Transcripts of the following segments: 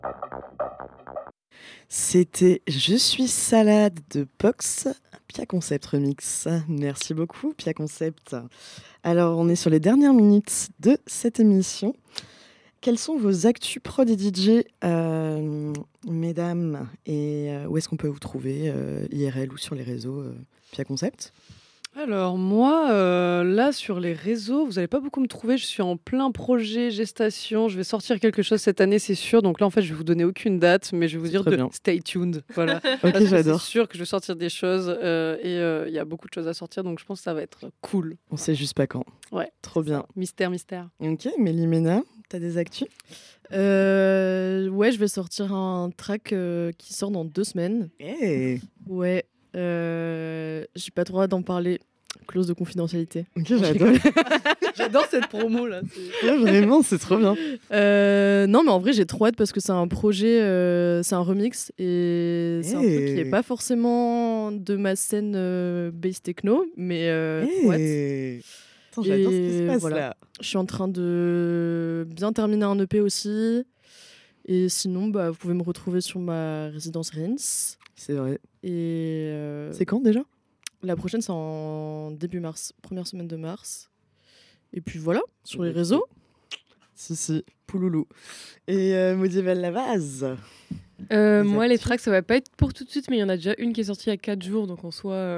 C'était Je suis salade de Pox, Pia Concept Remix. Merci beaucoup, Pia Concept. Alors, on est sur les dernières minutes de cette émission. Quelles sont vos actus prod et DJ, mesdames, et où est-ce qu'on peut vous trouver, IRL ou sur les réseaux, Pia Concept? Alors moi, là sur les réseaux, vous allez pas beaucoup me trouver. Je suis en plein projet gestation. Je vais sortir quelque chose cette année, c'est sûr. Donc là, en fait, je vais vous donner aucune date, mais je vais vous dire très bien. stay tuned. Voilà. Ok, Parce que j'adore. c'est sûr que je vais sortir des choses et il y a beaucoup de choses à sortir. Donc je pense que ça va être cool. On sait juste pas quand. Ouais. Trop bien. Mystère, mystère. Ok, Mélimena, t'as des actus? Ouais, je vais sortir un track qui sort dans 2 semaines. Hey. Ouais, j'ai pas trop hâte d'en parler. Clause de confidentialité. Ok, j'adore. J'adore cette promo là. Ouais, vraiment, c'est trop bien. Non, mais en vrai, j'ai trop hâte parce que c'est un projet, c'est un remix et c'est un truc qui est pas forcément de ma scène bass techno, mais trop hâte. Attends, j'adore ce qui se passe voilà. là. Je suis en train de bien terminer un EP aussi. Et sinon, vous pouvez me retrouver sur ma résidence Reims. C'est vrai. Et c'est quand déjà? La prochaine, c'est en début mars, première semaine de mars. Et puis voilà, sur les réseaux. Si, pouloulou. Et Modival Lavaz? Moi, les tracks, ça va pas être pour tout de suite, mais il y en a déjà une qui est sortie il y a 4 jours, donc en soi...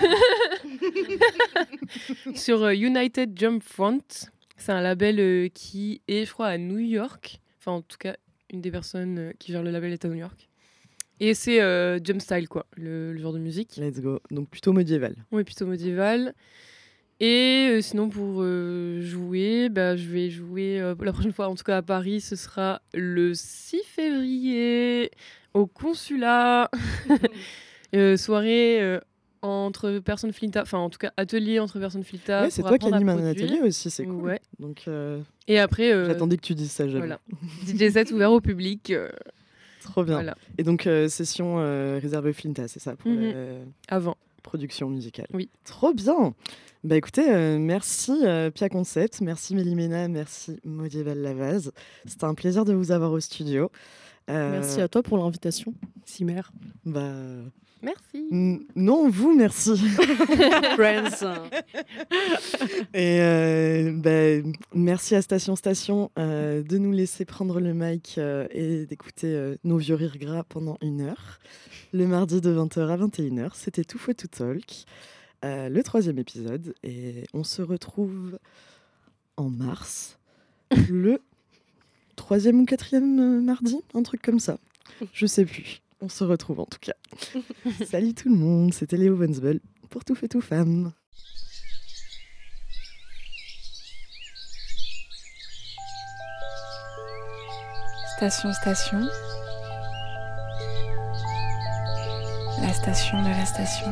sur United Jump Front. C'est un label qui est, je crois, à New York. Enfin, en tout cas, une des personnes qui gère le label est à New York. Et c'est jump style, quoi, le genre de musique. Let's go. Donc plutôt médiéval. Oui, plutôt médiéval. Et sinon, pour jouer, je vais jouer la prochaine fois, en tout cas à Paris, ce sera le 6 février au Consulat. Soirée entre personnes Flinta, enfin en tout cas atelier entre personnes Flinta. Ouais, c'est toi qui anime un atelier aussi, c'est cool. Ouais. Donc, et après, j'attendais que tu dises ça, j'avoue. Voilà. DJ set ouvert au public. Trop bien. Voilà. Et donc, session réservée Flinta, c'est ça pour la avant production musicale. Oui. Trop bien. Bah écoutez, merci Pia Concept, merci Mélimena, merci Modival Lavaz. C'était un plaisir de vous avoir au studio. Merci à toi pour l'invitation. Simer. Bah... Merci. Non, vous, merci. Friends. Et merci à Station de nous laisser prendre le mic et d'écouter nos vieux rires gras pendant 1 heure. Le mardi de 20h à 21h, c'était Tout Feu Tout Talk, le 3e épisode. Et on se retrouve en mars, le 3e ou 4e mardi, un truc comme ça. Je sais plus. On se retrouve en tout cas. Salut tout le monde, c'était Léo Vonsbel pour Tout Fait Tout Femme. Station. La station de la station.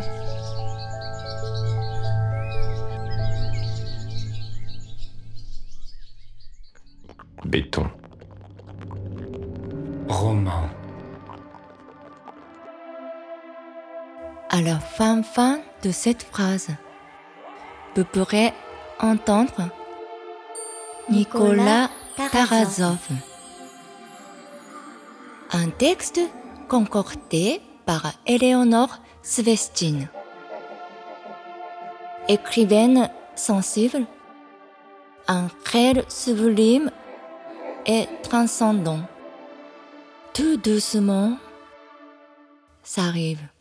Béton. Roman. À la fin de cette phrase, vous pourrez entendre Nicolas Tarasov. Un texte concocté par Éléonore Svestine. Écrivaine sensible, un réel sublime et transcendant. Tout doucement, ça arrive.